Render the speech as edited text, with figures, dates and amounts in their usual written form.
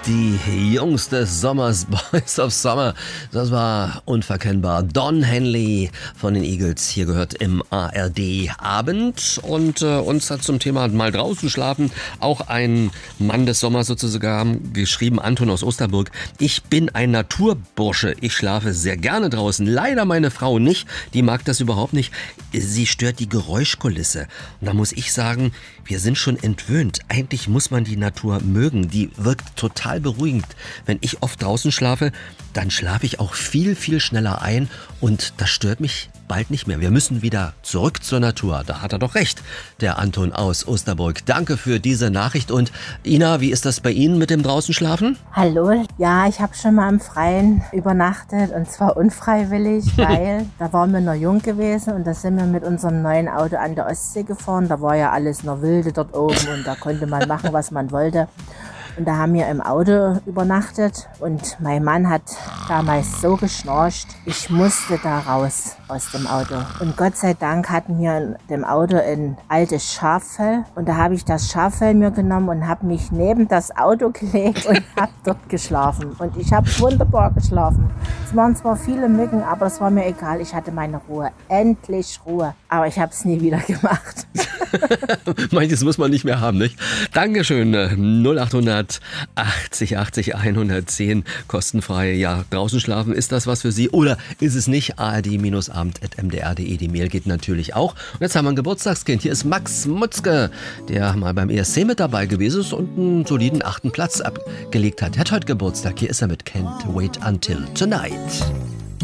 Die Jungs des Sommers, Boys of Summer, das war unverkennbar. Don Henley von den Eagles, hier gehört im ARD Abend. Und uns hat zum Thema mal draußen schlafen auch ein Mann des Sommers sozusagen geschrieben, Anton aus Osterburg. Ich bin ein Naturbursche, ich schlafe sehr gerne draußen. Leider meine Frau nicht, die mag das überhaupt nicht. Sie stört die Geräuschkulisse. Und da muss ich sagen, wir sind schon entwöhnt. Eigentlich muss man die Natur mögen. Die wirkt total beruhigend. Wenn ich oft draußen schlafe, dann schlafe ich auch viel, viel schneller ein und das stört mich bald nicht mehr. Wir müssen wieder zurück zur Natur. Da hat er doch recht, der Anton aus Osterburg. Danke für diese Nachricht. Und Ina, wie ist das bei Ihnen mit dem draußen schlafen? Hallo, ja, ich habe schon mal im Freien übernachtet und zwar unfreiwillig, weil da waren wir noch jung gewesen und da sind wir mit unserem neuen Auto an der Ostsee gefahren. Da war ja alles noch wilde dort oben und da konnte man machen, was man wollte. Und da haben wir im Auto übernachtet und mein Mann hat damals so geschnarcht, ich musste da raus aus dem Auto. Und Gott sei Dank hatten wir in dem Auto ein altes Schaffell und da habe ich das Schaffell mir genommen und habe mich neben das Auto gelegt und habe dort geschlafen. Und ich habe wunderbar geschlafen. Es waren zwar viele Mücken, aber es war mir egal. Ich hatte meine Ruhe. Endlich Ruhe. Aber ich habe es nie wieder gemacht. Manches muss man nicht mehr haben, nicht? Dankeschön. 0800 80 80 110 kostenfrei. Ja, draußen schlafen, ist das was für Sie oder ist es nicht? ARD-abend@mdr.de. Die Mail geht natürlich auch. Und jetzt haben wir ein Geburtstagskind. Hier ist Max Mutzke, der mal beim ESC mit dabei gewesen ist und einen soliden 8. Platz abgelegt hat. Er hat heute Geburtstag. Hier ist er mit Can't Wait Until Tonight.